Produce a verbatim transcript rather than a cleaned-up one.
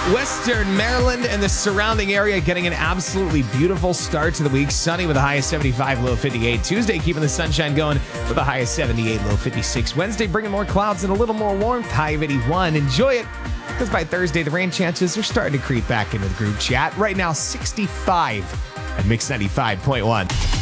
Western Maryland and the surrounding area getting an absolutely beautiful start to the week. Sunny with a high of seventy-five, low of fifty-eight. Tuesday keeping the sunshine going with a high of seventy-eight, low of fifty-six. Wednesday bringing more clouds and a little more warmth, high of eighty-one. Enjoy it, because by Thursday the rain chances are starting to creep back into the group chat. Right now sixty-five at Mix ninety-five point one.